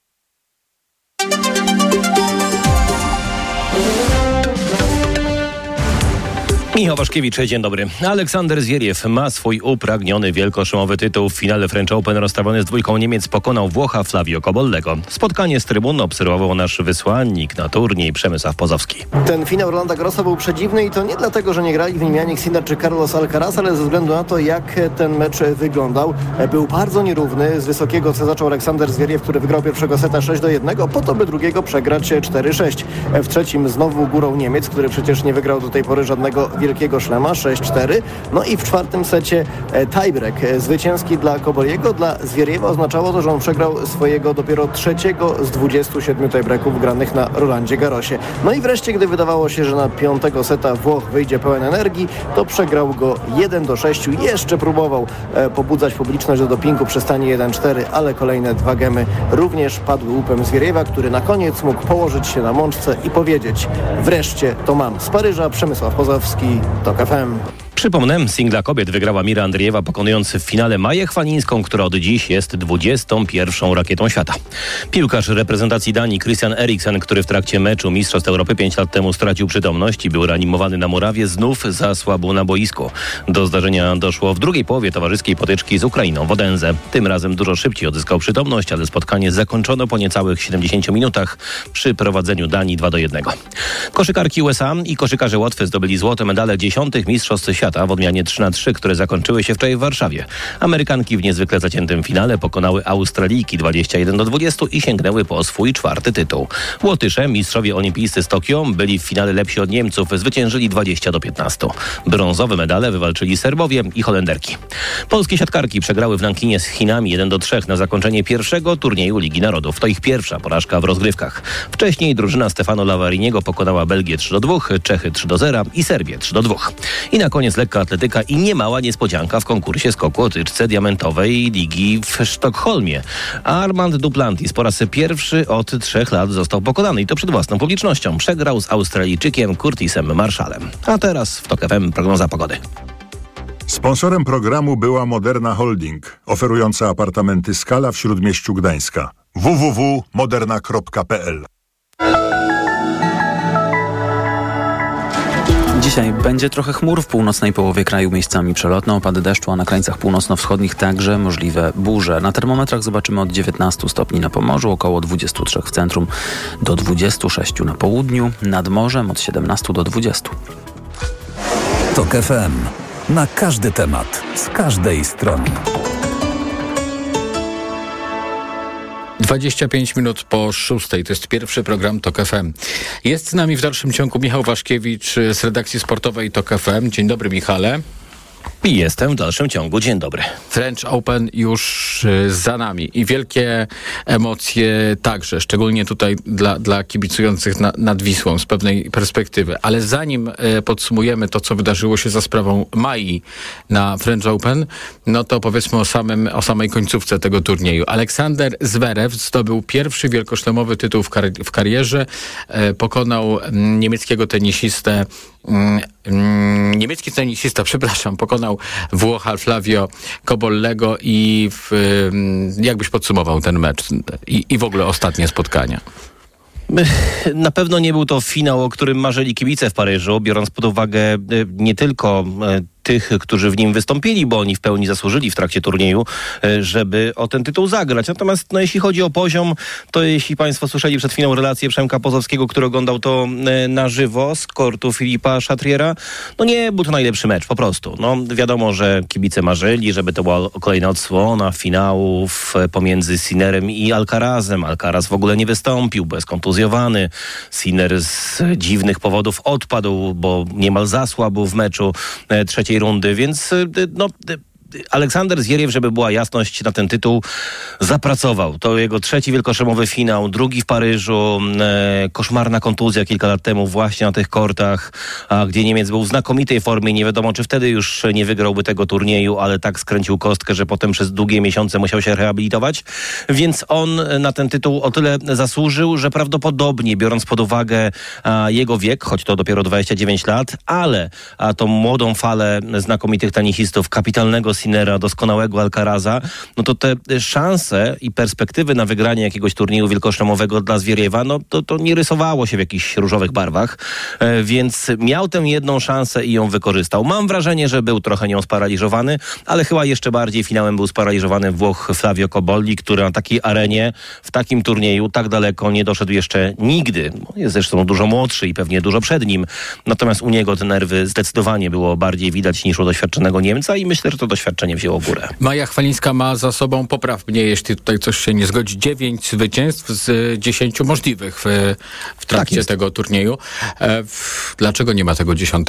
Michał Waszkiewicz, dzień dobry. Aleksander Zwieriew ma swój upragniony wielkoszemowy tytuł. W finale French Open rozstawiony z dwójką Niemiec pokonał Włocha Flavio Cobollego. Spotkanie z trybuny obserwował nasz wysłannik na turniej Przemysław Pozowski. Ten finał Rolanda Garrosa był przedziwny i to nie dlatego, że nie grali w nim Jannik Sinner czy Carlos Alcaraz, ale ze względu na to, jak ten mecz wyglądał. Był bardzo nierówny. Z wysokiego zaczął Aleksander Zwieriew, który wygrał pierwszego seta 6-1, po to by drugiego przegrać 4-6. W trzecim znowu górą Niemiec, który przecież nie wygrał do tej pory żadnego wielkiego szlema, 6-4. No i w czwartym secie tiebreak zwycięski dla Cobolliego. Dla Zwieriewa oznaczało to, że on przegrał swojego dopiero trzeciego z 27 tiebreaków granych na Rolandzie Garrosie. No i wreszcie, gdy wydawało się, że na 5. seta Włoch wyjdzie pełen energii, to przegrał go 1-6. Jeszcze próbował pobudzać publiczność do dopingu przy stanie 1-4, ale kolejne 2 gemy również padły łupem Zwieriewa, który na koniec mógł położyć się na mączce i powiedzieć: wreszcie to mam. Z Paryża Przemysław Pozowski, TOK FM. Przypomnę, singla kobiet wygrała Mira Andriejewa, pokonując w finale Maję Chwalińską, która od dziś jest 21. rakietą świata. Piłkarz reprezentacji Danii Christian Eriksen, który w trakcie meczu Mistrzostw Europy 5 lat temu stracił przytomność i był reanimowany na murawie, znów zasłabł na boisku. Do zdarzenia doszło w drugiej połowie towarzyskiej potyczki z Ukrainą w Odense. Tym razem dużo szybciej odzyskał przytomność, ale spotkanie zakończono po niecałych 70 minutach przy prowadzeniu Danii 2-1. Koszykarki USA i koszykarze Łotwy zdobyli złote medale 10. Mistrzostw Świata w odmianie 3x3, które zakończyły się wczoraj w Warszawie. Amerykanki w niezwykle zaciętym finale pokonały Australijki 21-20 i sięgnęły po swój 4. tytuł. Łotysze, mistrzowie olimpijscy z Tokio, byli w finale lepsi od Niemców, zwyciężyli 20-15. Brązowe medale wywalczyli Serbowie i Holenderki. Polskie siatkarki przegrały w Nankinie z Chinami 1-3 na zakończenie pierwszego turnieju Ligi Narodów. To ich pierwsza porażka w rozgrywkach. Wcześniej drużyna Stefano Lavariniego pokonała Belgię 3-2, Czechy 3-0 i Serbię 3-2. I na koniec lekka atletyka i niemała niespodzianka w konkursie skoku o tyczce diamentowej Ligi w Sztokholmie. Armand Duplantis po raz pierwszy od 3 lat został pokonany i to przed własną publicznością. Przegrał z Australijczykiem Curtisem Marshallem. A teraz w TOK FM prognoza pogody. Sponsorem programu była Moderna Holding, oferująca apartamenty Skala w Śródmieściu Gdańska. www.moderna.pl. Dzisiaj będzie trochę chmur w północnej połowie kraju, miejscami przelotne opady deszczu, a na krańcach północno-wschodnich także możliwe burze. Na termometrach zobaczymy od 19 stopni na Pomorzu, około 23 w centrum, do 26 na południu, nad morzem od 17 do 20. TOK FM. Na każdy temat, z każdej strony. 25 minut po 6. To jest pierwszy program TOK FM. Jest z nami w dalszym ciągu Michał Waszkiewicz z redakcji sportowej TOK FM. Dzień dobry, Michale. I jestem w dalszym ciągu. Dzień dobry. French Open już za nami i wielkie emocje także, szczególnie tutaj dla kibicujących nad Wisłą z pewnej perspektywy. Ale zanim podsumujemy to, co wydarzyło się za sprawą Mai na French Open, no to powiedzmy o samej końcówce tego turnieju. Aleksander Zverev zdobył pierwszy wielkoszlemowy tytuł w karierze. Pokonał niemieckiego tenisistę, pokonał Włocha Flavio Cobollego i jak byś podsumował ten mecz i w ogóle ostatnie spotkania? Na pewno nie był to finał, o którym marzyli kibice w Paryżu, biorąc pod uwagę nie tylko tych, którzy w nim wystąpili, bo oni w pełni zasłużyli w trakcie turnieju, żeby o ten tytuł zagrać. Natomiast jeśli chodzi o poziom, to jeśli Państwo słyszeli przed chwilą relację Przemka Pozowskiego, który oglądał to na żywo z kortu Filipa Chatriera, nie był to najlepszy mecz, po prostu. Wiadomo, że kibice marzyli, żeby to była kolejna odsłona finałów pomiędzy Sinnerem i Alcarazem. Alcaraz w ogóle nie wystąpił, bo jest kontuzjowany. Sinner z dziwnych powodów odpadł, bo niemal zasłabł w meczu trzeciej rundy, więc Aleksander Zveriev, żeby była jasność, na ten tytuł zapracował. To jego trzeci wielkoszlemowy finał, drugi w Paryżu, koszmarna kontuzja kilka lat temu właśnie na tych kortach, gdzie Niemiec był w znakomitej formie. Nie wiadomo, czy wtedy już nie wygrałby tego turnieju, ale tak skręcił kostkę, że potem przez długie miesiące musiał się rehabilitować. Więc on na ten tytuł o tyle zasłużył, że prawdopodobnie, biorąc pod uwagę jego wiek, choć to dopiero 29 lat, ale tą młodą falę znakomitych tenisistów, kapitalnego Sinnera, doskonałego Alcaraza, to te szanse i perspektywy na wygranie jakiegoś turnieju wielkoszlemowego dla Zwieriewa, to nie rysowało się w jakichś różowych barwach, więc miał tę jedną szansę i ją wykorzystał. Mam wrażenie, że był trochę nią sparaliżowany, ale chyba jeszcze bardziej finałem był sparaliżowany Włoch Flavio Cobolli, który na takiej arenie, w takim turnieju tak daleko nie doszedł jeszcze nigdy. Jest zresztą dużo młodszy i pewnie dużo przed nim, natomiast u niego te nerwy zdecydowanie było bardziej widać niż u doświadczonego Niemca i myślę, że to doświadczenie wzięło górę. Maja Chwalińska ma za sobą, popraw mnie, jeśli tutaj coś się nie zgodzi, 9 zwycięstw z 10 możliwych w trakcie tego turnieju. Dlaczego nie ma tego 10?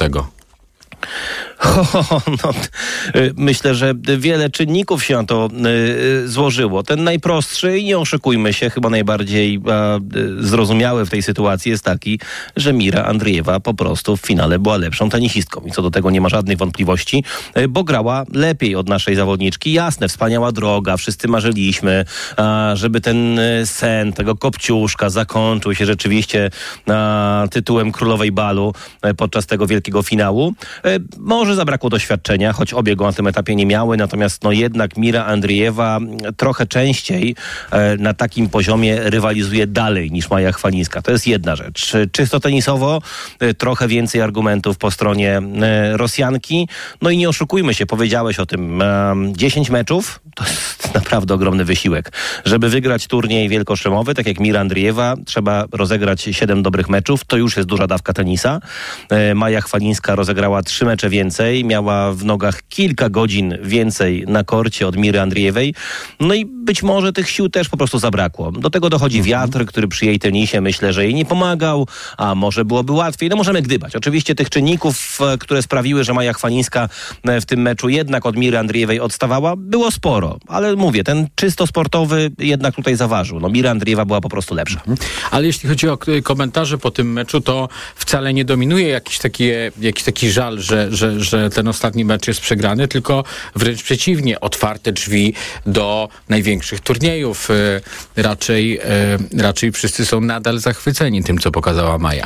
Myślę, że wiele czynników się na to złożyło. Ten najprostszy i nie oszukujmy się, chyba najbardziej zrozumiały w tej sytuacji jest taki, że Mira Andriejewa po prostu w finale była lepszą tenisistką i co do tego nie ma żadnych wątpliwości, bo grała lepiej od naszej zawodniczki. Jasne, wspaniała droga, wszyscy marzyliśmy, żeby ten sen tego kopciuszka zakończył się rzeczywiście tytułem królowej balu podczas tego wielkiego finału. Może Może zabrakło doświadczenia, choć obie go na tym etapie nie miały, natomiast jednak Mira Andriejewa trochę częściej na takim poziomie rywalizuje dalej niż Maja Chwalińska. To jest jedna rzecz. Czysto tenisowo trochę więcej argumentów po stronie Rosjanki. No i nie oszukujmy się, powiedziałeś o tym. 10 meczów to jest naprawdę ogromny wysiłek. Żeby wygrać turniej wielkoszemowy, tak jak Mira Andriejewa, trzeba rozegrać 7 dobrych meczów. To już jest duża dawka tenisa. Maja Chwalińska rozegrała 3 mecze więcej. Miała w nogach kilka godzin więcej na korcie od Miry Andriejewej. No i być może tych sił też po prostu zabrakło. Do tego dochodzi wiatr, który przy jej tenisie myślę, że jej nie pomagał, a może byłoby łatwiej. No możemy gdybać. Oczywiście tych czynników, które sprawiły, że Maja Chwalińska w tym meczu jednak od Miry Andriejewej odstawała, było sporo. Ale mówię, ten czysto sportowy jednak tutaj zaważył. No Mira Andriejewa była po prostu lepsza. Ale jeśli chodzi o komentarze po tym meczu, to wcale nie dominuje jakiś taki żal, że ten ostatni mecz jest przegrany, tylko wręcz przeciwnie, otwarte drzwi do największych turniejów. Raczej wszyscy są nadal zachwyceni tym, co pokazała Maja.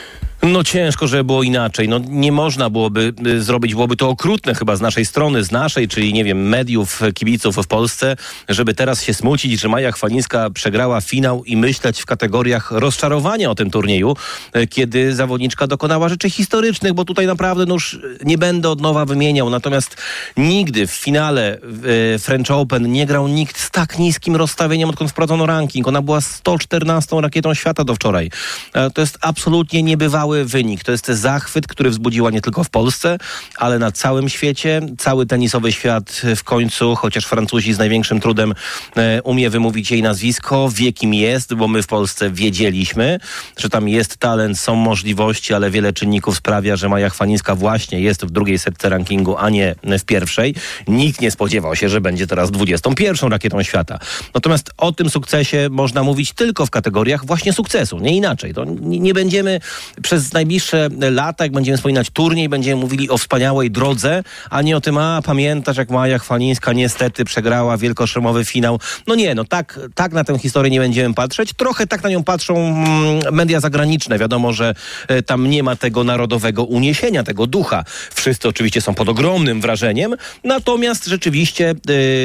No ciężko, żeby było inaczej. No nie można byłoby zrobić, byłoby to okrutne chyba z naszej strony, czyli nie wiem, mediów, kibiców w Polsce, żeby teraz się smucić, że Maja Chwalińska przegrała finał i myśleć w kategoriach rozczarowania o tym turnieju, kiedy zawodniczka dokonała rzeczy historycznych, bo tutaj naprawdę już nie będę od nowa wymieniał, natomiast nigdy w finale French Open nie grał nikt z tak niskim rozstawieniem, odkąd wprowadzono ranking. Ona była 114 rakietą świata do wczoraj. To jest absolutnie niebywały wynik. To jest zachwyt, który wzbudziła nie tylko w Polsce, ale na całym świecie. Cały tenisowy świat w końcu, chociaż Francuzi z największym trudem umie wymówić jej nazwisko, wie kim jest, bo my w Polsce wiedzieliśmy, że tam jest talent, są możliwości, ale wiele czynników sprawia, że Maja Chwalińska właśnie jest w drugiej setce rankingu, a nie w pierwszej. Nikt nie spodziewał się, że będzie teraz 21 rakietą świata. Natomiast o tym sukcesie można mówić tylko w kategoriach właśnie sukcesu, nie inaczej. To nie będziemy przez najbliższe lata, jak będziemy wspominać turniej, będziemy mówili o wspaniałej drodze, a nie o tym, pamiętasz, jak Maja Chwalińska niestety przegrała wielkoszemowy finał. No nie, tak na tę historię nie będziemy patrzeć. Trochę tak na nią patrzą media zagraniczne. Wiadomo, że tam nie ma tego narodowego uniesienia, tego ducha. Wszyscy oczywiście są pod ogromnym wrażeniem, natomiast rzeczywiście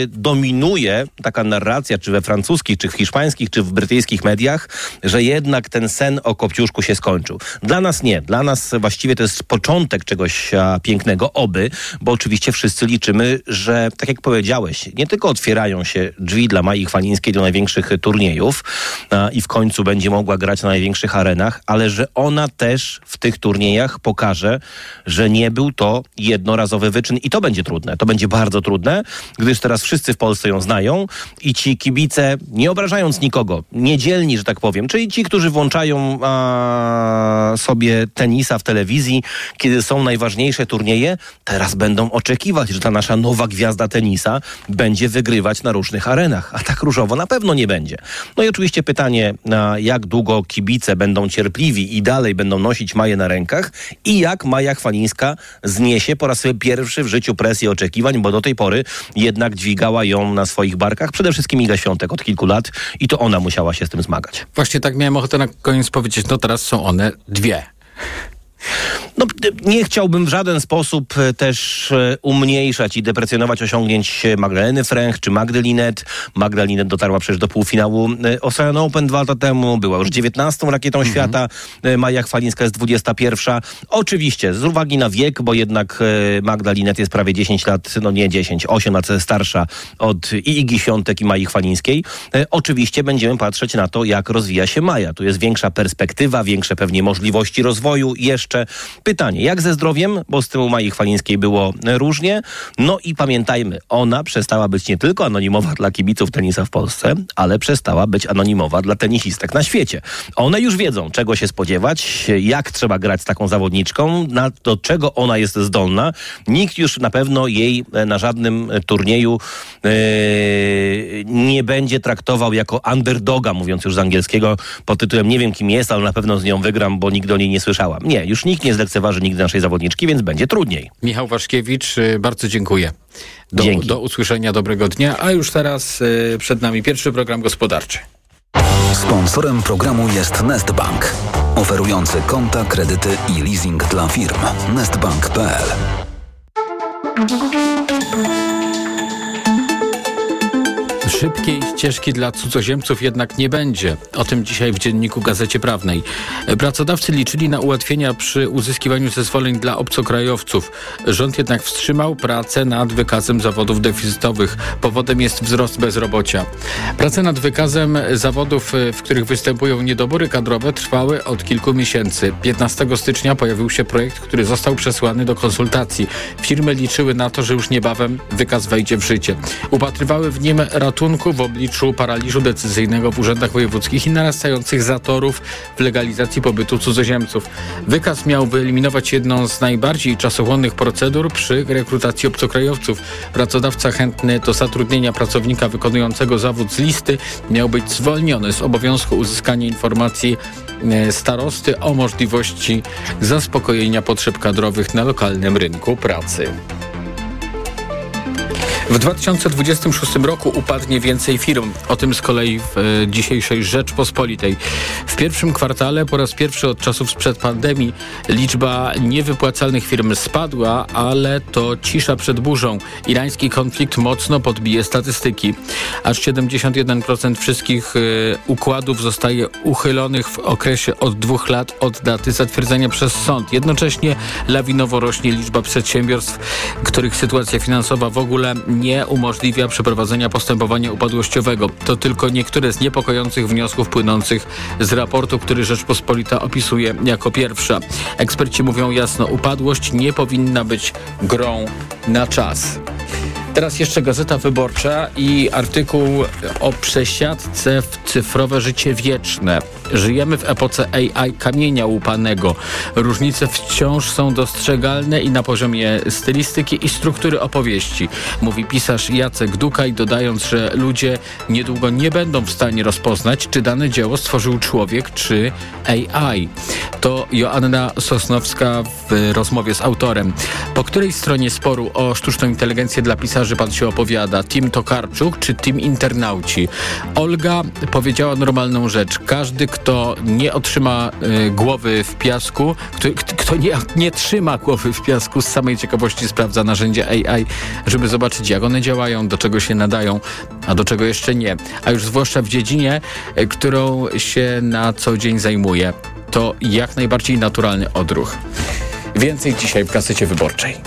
dominuje taka narracja, czy we francuskich, czy w hiszpańskich, czy w brytyjskich mediach, że jednak ten sen o Kopciuszku się skończył. Dla nas nie. Dla nas właściwie to jest początek czegoś pięknego, bo oczywiście wszyscy liczymy, że tak jak powiedziałeś, nie tylko otwierają się drzwi dla Mai Chwalińskiej do największych turniejów i w końcu będzie mogła grać na największych arenach, ale że ona też w tych turniejach pokaże, że nie był to jednorazowy wyczyn i to będzie trudne. To będzie bardzo trudne, gdyż teraz wszyscy w Polsce ją znają i ci kibice, nie obrażając nikogo, niedzielni, że tak powiem, czyli ci, którzy włączają sobie tenisa w telewizji, kiedy są najważniejsze turnieje, teraz będą oczekiwać, że ta nasza nowa gwiazda tenisa będzie wygrywać na różnych arenach, a tak różowo na pewno nie będzie. No i oczywiście pytanie, jak długo kibice będą cierpliwi i dalej będą nosić Maję na rękach i jak Maja Chwalińska zniesie po raz pierwszy w życiu presję oczekiwań, bo do tej pory jednak dźwigała ją na swoich barkach, przede wszystkim Iga Świątek od kilku lat i to ona musiała się z tym zmagać. Właśnie tak miałem ochotę na koniec powiedzieć, teraz są one dwie. No, nie chciałbym w żaden sposób też umniejszać i deprecjonować osiągnięć Magdaleny Fręch czy Magdy Linette. Magda Linette dotarła przecież do półfinału Australian Open 2 lata temu. Była już 19 rakietą świata. Maja Chwalińska jest 21. Oczywiście z uwagi na wiek, bo jednak Magda Linette jest prawie 10 lat, 8 lat starsza od Igi Świątek i Mai Chwalińskiej. Oczywiście będziemy patrzeć na to, jak rozwija się Maja. Tu jest większa perspektywa, większe pewnie możliwości rozwoju. Jeszcze pytanie, jak ze zdrowiem, bo z tym u Mai Chwalińskiej było różnie. No i pamiętajmy, ona przestała być nie tylko anonimowa dla kibiców tenisa w Polsce, ale przestała być anonimowa dla tenisistek na świecie. One już wiedzą, czego się spodziewać, jak trzeba grać z taką zawodniczką, do czego ona jest zdolna. Nikt już na pewno jej na żadnym turnieju nie będzie traktował jako underdoga, mówiąc już z angielskiego, pod tytułem nie wiem kim jest, ale na pewno z nią wygram, bo nigdy o niej nie słyszałam. Nie, już nikt nie zlekceważy nigdy naszej zawodniczki, więc będzie trudniej. Michał Waszkiewicz, bardzo dziękuję. Do usłyszenia, dobrego dnia, a już teraz przed nami pierwszy program gospodarczy. Sponsorem programu jest Nestbank, oferujący konta, kredyty i leasing dla firm. Nestbank.pl Szybkiej ścieżki dla cudzoziemców jednak nie będzie. O tym dzisiaj w Dzienniku Gazecie Prawnej. Pracodawcy liczyli na ułatwienia przy uzyskiwaniu zezwoleń dla obcokrajowców. Rząd jednak wstrzymał pracę nad wykazem zawodów deficytowych. Powodem jest wzrost bezrobocia. Prace nad wykazem zawodów, w których występują niedobory kadrowe, trwały od kilku miesięcy. 15 stycznia pojawił się projekt, który został przesłany do konsultacji. Firmy liczyły na to, że już niebawem wykaz wejdzie w życie. Upatrywały w nim ratunku w obliczu paraliżu decyzyjnego w urzędach wojewódzkich i narastających zatorów w legalizacji pobytu cudzoziemców. Wykaz miał wyeliminować jedną z najbardziej czasochłonnych procedur przy rekrutacji obcokrajowców. Pracodawca chętny do zatrudnienia pracownika wykonującego zawód z listy miał być zwolniony z obowiązku uzyskania informacji starosty o możliwości zaspokojenia potrzeb kadrowych na lokalnym rynku pracy. W 2026 roku upadnie więcej firm. O tym z kolei w dzisiejszej Rzeczpospolitej. W pierwszym kwartale po raz pierwszy od czasów sprzed pandemii liczba niewypłacalnych firm spadła, ale to cisza przed burzą. Irański konflikt mocno podbije statystyki. Aż 71% wszystkich układów zostaje uchylonych w okresie od 2 lat od daty zatwierdzenia przez sąd. Jednocześnie lawinowo rośnie liczba przedsiębiorstw, których sytuacja finansowa w ogóle nie umożliwia przeprowadzenia postępowania upadłościowego. To tylko niektóre z niepokojących wniosków płynących z raportu, który Rzeczpospolita opisuje jako pierwsza. Eksperci mówią jasno, upadłość nie powinna być grą na czas. Teraz jeszcze Gazeta Wyborcza i artykuł o przesiadce w cyfrowe życie wieczne. Żyjemy w epoce AI kamienia łupanego. Różnice wciąż są dostrzegalne i na poziomie stylistyki i struktury opowieści, mówi pisarz Jacek Dukaj, dodając, że ludzie niedługo nie będą w stanie rozpoznać, czy dane dzieło stworzył człowiek, czy AI. To Joanna Sosnowska w rozmowie z autorem. Po której stronie sporu o sztuczną inteligencję dla pisarzy pan się opowiada? Team Tokarczuk czy team internauci? Olga powiedziała normalną rzecz. Każdy, kto nie otrzyma głowy w piasku, kto nie trzyma głowy w piasku, z samej ciekawości sprawdza narzędzia AI, żeby zobaczyć, jak one działają, do czego się nadają, a do czego jeszcze nie. A już zwłaszcza w dziedzinie, którą się na co dzień zajmuje. To jak najbardziej naturalny odruch. Więcej dzisiaj w Gazecie Wyborczej.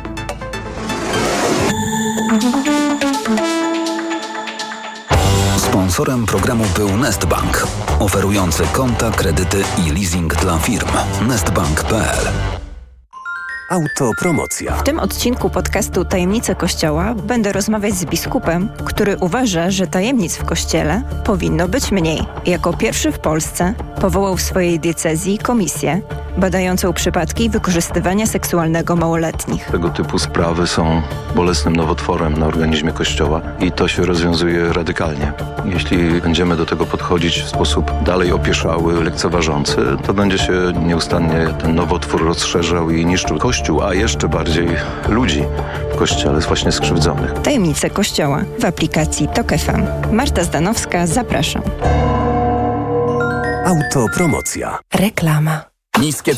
Sponsorem programu był Nestbank, oferujący konta, kredyty i leasing dla firm. Nestbank.pl. Autopromocja. W tym odcinku podcastu Tajemnice Kościoła będę rozmawiać z biskupem, który uważa, że tajemnic w Kościele powinno być mniej. Jako pierwszy w Polsce powołał w swojej diecezji komisję badającą przypadki wykorzystywania seksualnego małoletnich. Tego typu sprawy są bolesnym nowotworem na organizmie Kościoła i to się rozwiązuje radykalnie. Jeśli będziemy do tego podchodzić w sposób dalej opieszały, lekceważący, to będzie się nieustannie ten nowotwór rozszerzał i niszczył Kościół, a jeszcze bardziej ludzi w Kościele, właśnie skrzywdzonych. Tajemnice Kościoła w aplikacji TOK FM. Marta Zdanowska, zapraszam. Autopromocja. Reklama. Niskie